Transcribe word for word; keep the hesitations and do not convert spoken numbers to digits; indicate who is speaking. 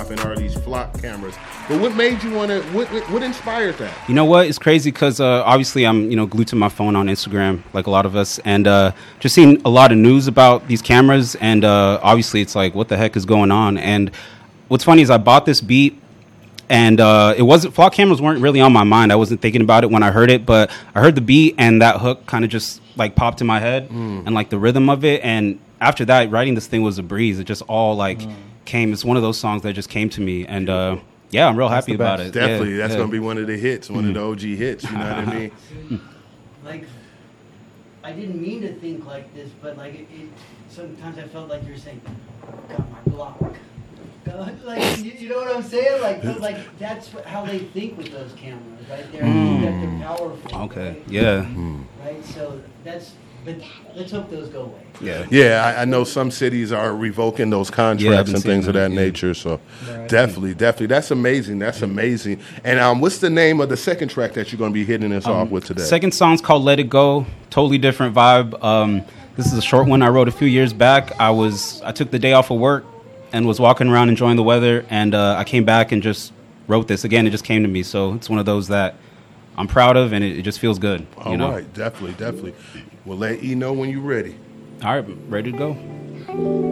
Speaker 1: and are these flock cameras. But what made you want to? What, what inspired that?
Speaker 2: You know what? It's crazy because uh, obviously I'm you know glued to my phone on Instagram like a lot of us, and uh, just seeing a lot of news about these cameras, and uh, obviously it's like what the heck is going on? And what's funny is I bought this beat. And uh, it wasn't flock cameras weren't really on my mind. I wasn't thinking about it when I heard it, but I heard the beat and that hook kind of just like popped in my head mm. and like the rhythm of it. And after that, writing this thing was a breeze. It just all like mm. came. It's one of those songs that just came to me, and uh, yeah, I'm real
Speaker 3: that's
Speaker 2: happy about it.
Speaker 1: Definitely,
Speaker 2: yeah,
Speaker 1: that's
Speaker 2: yeah.
Speaker 1: gonna be one of the hits, one mm. of the O G hits. You know what I mean?
Speaker 4: Like, I didn't mean to think like this, but like it, it sometimes I felt like you're saying, "Got my block." Like, you, you know what I'm saying? Like, like that's how they think with those cameras, right? They're, mm. that they're powerful.
Speaker 2: Okay.
Speaker 4: Right?
Speaker 2: Yeah.
Speaker 1: Mm.
Speaker 4: Right. So that's. But let's hope those go away.
Speaker 2: Yeah.
Speaker 1: Yeah. I, I know some cities are revoking those contracts
Speaker 2: yeah,
Speaker 1: and things
Speaker 2: that,
Speaker 1: of that
Speaker 2: yeah.
Speaker 1: nature. So right. definitely, definitely, that's amazing. That's amazing. And um, what's the name of the second track that you're going to be hitting us um, off with today?
Speaker 2: Second song's called "Let It Go." Totally different vibe. Um, this is a short one I wrote a few years back. I was I took the day off of work and was walking around enjoying the weather, and uh, I came back and just wrote this. Again, it just came to me, so it's one of those that I'm proud of, and it, it just feels good.
Speaker 1: All
Speaker 2: you know?
Speaker 1: right, definitely, definitely. We'll let E know when you're ready.
Speaker 2: All right, ready to go.